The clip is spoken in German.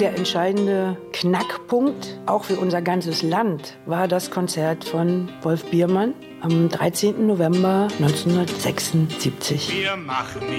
Der entscheidende Knackpunkt, auch für unser ganzes Land, war das Konzert von Wolf Biermann am 13. November 1976. Wir machen